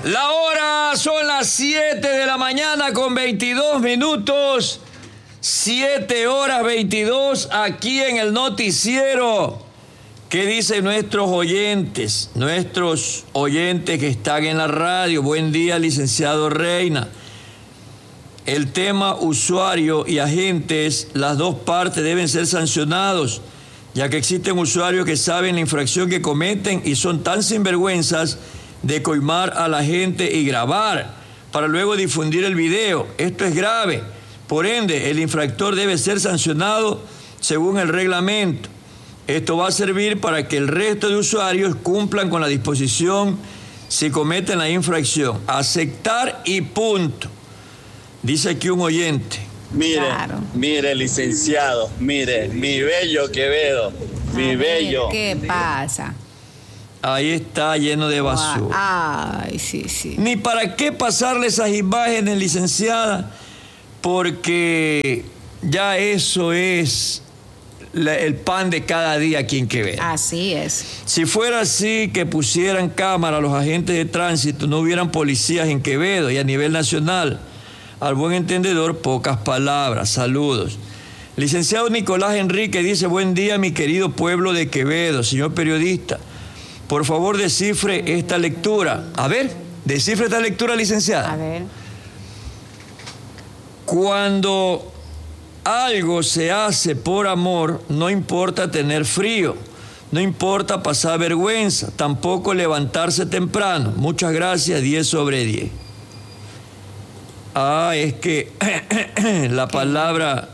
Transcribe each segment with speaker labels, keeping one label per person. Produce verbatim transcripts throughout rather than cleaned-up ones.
Speaker 1: La hora son las siete de la mañana con veintidós minutos. siete horas veintidós aquí en el noticiero. ¿Qué dicen nuestros oyentes? Nuestros oyentes que están en la radio. Buen día, licenciado Reina. El tema usuario y agentes, las dos partes deben ser sancionados, ya que existen usuarios que saben la infracción que cometen y son tan sinvergüenzas de coimar a la gente y grabar para luego difundir el video. Esto es grave. Por ende, el infractor debe ser sancionado según el reglamento. Esto va a servir para que el resto de usuarios cumplan con la disposición si cometen la infracción. Aceptar y punto. Dice aquí un oyente.
Speaker 2: Mire,
Speaker 3: Claro.
Speaker 2: mire, licenciado, mire, mi bello Quevedo, mi
Speaker 3: A ver,
Speaker 2: bello.
Speaker 3: ¿qué pasa?
Speaker 1: Ahí está lleno de basura.
Speaker 3: Ay, sí, sí.
Speaker 1: Ni para qué pasarle esas imágenes, licenciada, porque ya eso es la, el pan de cada día aquí en Quevedo.
Speaker 3: Así es.
Speaker 1: Si fuera así, que pusieran cámara a los agentes de tránsito, no hubieran policías en Quevedo y a nivel nacional. Al buen entendedor, pocas palabras. Saludos. Licenciado Nicolás Enrique dice: buen día, mi querido pueblo de Quevedo. Señor periodista, por favor, descifre esta lectura. A ver, descifre esta lectura, licenciada.
Speaker 3: A ver.
Speaker 1: Cuando algo se hace por amor, no importa tener frío, no importa pasar vergüenza, tampoco levantarse temprano. Muchas gracias, diez sobre diez. Ah, es que la palabra,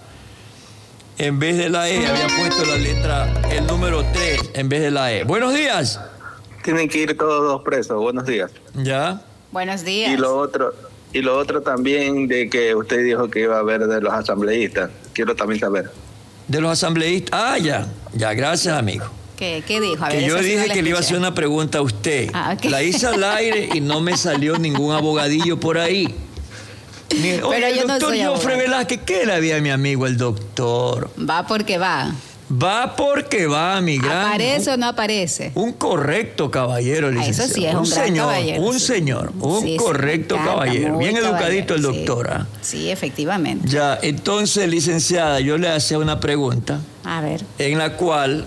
Speaker 1: en vez de la E, había puesto la letra, el número tres, en vez de la E. Buenos días.
Speaker 4: Tienen que ir todos dos presos. Buenos días.
Speaker 1: Ya.
Speaker 3: Buenos días.
Speaker 4: Y lo otro, y lo otro también de que usted dijo que iba a haber de los asambleístas. Quiero también saber.
Speaker 1: De los asambleístas. Ah, ya. Ya, gracias, amigo.
Speaker 3: ¿Qué, qué dijo? A
Speaker 1: Que
Speaker 3: ver,
Speaker 1: yo
Speaker 3: eso sí
Speaker 1: dije
Speaker 3: no la
Speaker 1: que le iba a
Speaker 3: escuché.
Speaker 1: hacer una pregunta a usted.
Speaker 3: Ah, ok.
Speaker 1: La hice al aire y no me salió ningún abogadillo por ahí. Mire, oye,
Speaker 3: Pero yo
Speaker 1: el
Speaker 3: no
Speaker 1: doctor
Speaker 3: soy
Speaker 1: Jofre
Speaker 3: abogado.
Speaker 1: Velázquez, ¿qué le había a mi amigo el doctor?
Speaker 3: Va porque va.
Speaker 1: Va porque va, mi gran.
Speaker 3: ¿Aparece o no aparece?
Speaker 1: Un correcto caballero,
Speaker 3: Ah,
Speaker 1: licenciado.
Speaker 3: eso sí, es un gran
Speaker 1: señor,
Speaker 3: caballero,
Speaker 1: Un
Speaker 3: sí.
Speaker 1: señor, un
Speaker 3: Sí, sí,
Speaker 1: correcto
Speaker 3: me encanta,
Speaker 1: caballero.
Speaker 3: muy
Speaker 1: Bien educadito el
Speaker 3: caballero,
Speaker 1: doctor. ¿Ah?
Speaker 3: Sí, sí, efectivamente.
Speaker 1: Ya, entonces, licenciada, yo le hacía una pregunta
Speaker 3: A ver.
Speaker 1: en la cual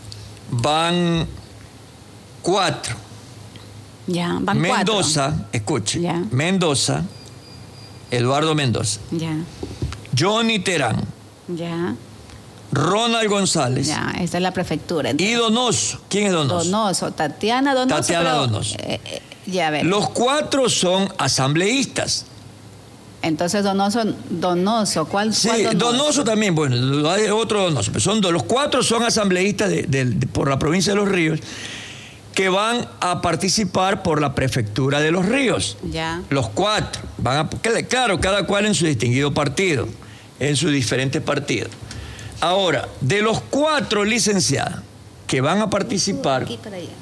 Speaker 1: van cuatro.
Speaker 3: Ya, van
Speaker 1: Mendoza,
Speaker 3: cuatro.
Speaker 1: escuche,
Speaker 3: Ya.
Speaker 1: Mendoza, Eduardo Mendoza,
Speaker 3: Ya,
Speaker 1: Johnny Terán,
Speaker 3: ya,
Speaker 1: Ronald González
Speaker 3: ya. Esta es la prefectura.
Speaker 1: y Donoso. ¿Quién es Donoso?
Speaker 3: Donoso, Tatiana Donoso.
Speaker 1: Tatiana
Speaker 3: pero,
Speaker 1: Donoso.
Speaker 3: eh, eh, ya, a ver.
Speaker 1: Los cuatro son asambleístas.
Speaker 3: Entonces, Donoso, Donoso, ¿cuál,
Speaker 1: Sí,
Speaker 3: cuál
Speaker 1: Donoso?
Speaker 3: Donoso?
Speaker 1: también, bueno, hay otro Donoso, pero son dos. Los cuatro son asambleístas de, de, de, por la provincia de Los Ríos que van a participar por la prefectura de Los Ríos.
Speaker 3: Ya.
Speaker 1: Los cuatro. Van a, claro, cada cual en su distinguido partido, en sus diferentes partidos. Ahora, de los cuatro licenciados que van a participar,
Speaker 3: Aquí para allá.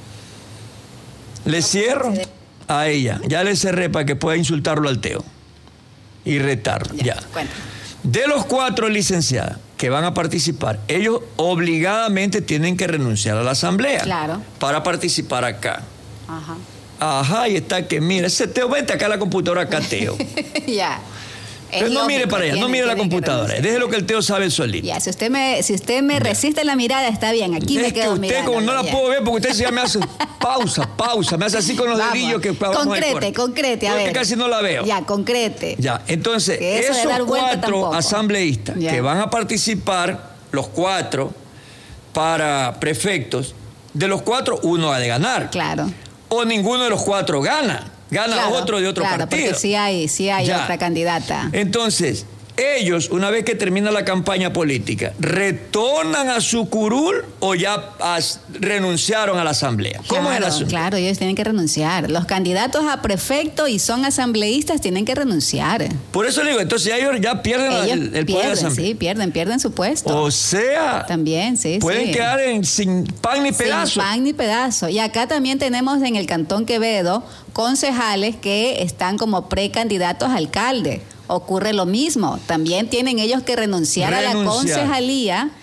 Speaker 1: le cierro a ella. Ya le cerré para que pueda insultarlo al Teo y retarlo.
Speaker 3: Ya,
Speaker 1: Ya.
Speaker 3: cuenta.
Speaker 1: De los cuatro licenciados que van a participar, ellos obligadamente tienen que renunciar a la asamblea.
Speaker 3: Claro.
Speaker 1: Para participar acá.
Speaker 3: Ajá.
Speaker 1: Ajá, y está que mira, ese Teo, vente acá a la computadora acá, Teo.
Speaker 3: Ya. Es
Speaker 1: Pero no
Speaker 3: lógico,
Speaker 1: mire para allá, no
Speaker 3: tiene-
Speaker 1: mire la
Speaker 3: tiene que
Speaker 1: computadora.
Speaker 3: renunciar.
Speaker 1: Déjelo que el Teo sabe solito.
Speaker 3: Ya, si usted me, si usted me resiste la mirada, está bien. Aquí me
Speaker 1: Es que
Speaker 3: quedo
Speaker 1: usted,
Speaker 3: mirando.
Speaker 1: como no la
Speaker 3: ya.
Speaker 1: puedo ver, porque usted ya me hace pausa, pausa, me hace así con los
Speaker 3: Vamos.
Speaker 1: dedillos que vamos al
Speaker 3: Concrete,
Speaker 1: corte.
Speaker 3: concrete, a
Speaker 1: Yo que
Speaker 3: ver.
Speaker 1: casi no la veo.
Speaker 3: Ya, concrete.
Speaker 1: Ya, entonces,
Speaker 3: Que eso de
Speaker 1: esos
Speaker 3: dar vuelta
Speaker 1: cuatro
Speaker 3: tampoco.
Speaker 1: asambleístas
Speaker 3: Ya.
Speaker 1: que van a participar, los cuatro, para prefectos, de los cuatro, uno ha de ganar.
Speaker 3: Claro.
Speaker 1: O ninguno de los cuatro gana. Gana
Speaker 3: Claro,
Speaker 1: otro de otro
Speaker 3: claro,
Speaker 1: partido.
Speaker 3: porque sí hay, sí hay
Speaker 1: Ya.
Speaker 3: otra candidata.
Speaker 1: Entonces, ellos, una vez que termina la campaña política, ¿retornan a su curul o ya as- renunciaron a la asamblea? ¿Cómo es el
Speaker 3: Claro,
Speaker 1: asunto?
Speaker 3: Claro, ellos tienen que renunciar. Los candidatos a prefecto y son asambleístas tienen que renunciar.
Speaker 1: Por eso le digo, entonces ya ellos ya pierden la-
Speaker 3: Ellos
Speaker 1: el, el poder de la
Speaker 3: pierden,
Speaker 1: asamblea.
Speaker 3: sí, pierden, pierden su puesto.
Speaker 1: O sea,
Speaker 3: También, sí,
Speaker 1: pueden
Speaker 3: sí.
Speaker 1: quedar en- sin pan ni pedazo.
Speaker 3: Sin pan ni pedazo. Y acá también tenemos en el Cantón Quevedo concejales que están como precandidatos a alcalde. Ocurre lo mismo. También tienen ellos que renunciar, a la
Speaker 1: Renunciar.
Speaker 3: concejalía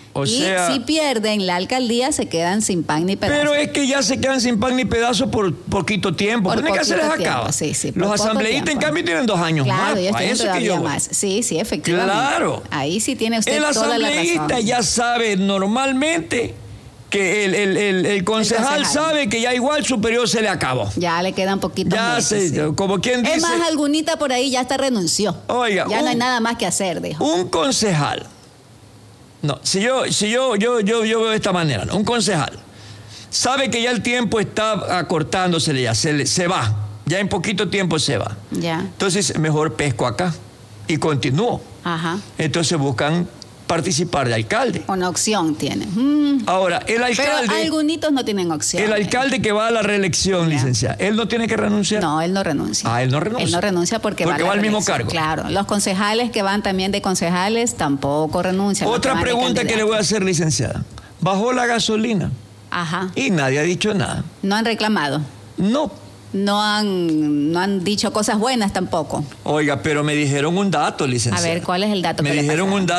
Speaker 1: O
Speaker 3: y
Speaker 1: sea,
Speaker 3: si pierden la alcaldía, se quedan sin pan ni pedazo.
Speaker 1: pero es que ya se quedan sin pan ni pedazo por poquito tiempo.
Speaker 3: Por
Speaker 1: Tienen que se les
Speaker 3: poquito
Speaker 1: acaba.
Speaker 3: tiempo, sí, sí, por
Speaker 1: Los
Speaker 3: poco
Speaker 1: asambleístas, en
Speaker 3: tiempo.
Speaker 1: cambio, tienen dos años
Speaker 3: Claro,
Speaker 1: más.
Speaker 3: ellos
Speaker 1: A
Speaker 3: tienen
Speaker 1: eso es que
Speaker 3: todavía
Speaker 1: yo voy.
Speaker 3: más. Sí, sí, efectivamente.
Speaker 1: Claro.
Speaker 3: Ahí sí tiene usted
Speaker 1: El
Speaker 3: toda la
Speaker 1: asambleísta
Speaker 3: razón.
Speaker 1: ya sabe normalmente que el, el, el, el concejal
Speaker 3: concejal.
Speaker 1: sabe que ya igual su periodo se le acabó.
Speaker 3: Ya le quedan poquitos
Speaker 1: Ya
Speaker 3: meses,
Speaker 1: se,
Speaker 3: sí.
Speaker 1: como quien dice.
Speaker 3: Es más, algunita por ahí ya hasta renunció.
Speaker 1: Oiga,
Speaker 3: ya
Speaker 1: un-
Speaker 3: no hay nada más que hacer, dijo.
Speaker 1: Un concejal. No, si yo, si yo, yo, yo, yo veo de esta manera, ¿no? Un concejal sabe que ya el tiempo está acortándosele, ya se, le- se va. Ya en poquito tiempo se va.
Speaker 3: Ya.
Speaker 1: Entonces, mejor pesco acá y continúo.
Speaker 3: Ajá.
Speaker 1: Entonces buscan participar de alcalde.
Speaker 3: Una opción tiene. Mm.
Speaker 1: Ahora, el
Speaker 3: Pero
Speaker 1: alcalde,
Speaker 3: algunitos no tienen opción.
Speaker 1: el alcalde que va a la reelección,
Speaker 3: Ya.
Speaker 1: licenciada, él no tiene que renunciar.
Speaker 3: No, él no renuncia.
Speaker 1: Ah, él no renuncia.
Speaker 3: Él no renuncia porque,
Speaker 1: Porque
Speaker 3: va, a la
Speaker 1: va al mismo
Speaker 3: reelección.
Speaker 1: cargo.
Speaker 3: Claro. Los concejales que van también de concejales tampoco renuncian. los que
Speaker 1: Otra
Speaker 3: van de
Speaker 1: pregunta que le voy a
Speaker 3: candidatos.
Speaker 1: hacer, licenciada. Bajó la gasolina
Speaker 3: Ajá.
Speaker 1: y nadie ha dicho nada.
Speaker 3: No han reclamado.
Speaker 1: No.
Speaker 3: No han, no han dicho cosas buenas tampoco.
Speaker 1: Oiga, pero me dijeron un dato,
Speaker 3: A
Speaker 1: licenciada.
Speaker 3: ver, ¿cuál es el dato
Speaker 1: Me
Speaker 3: que le
Speaker 1: dijeron
Speaker 3: pasaron?
Speaker 1: un dato.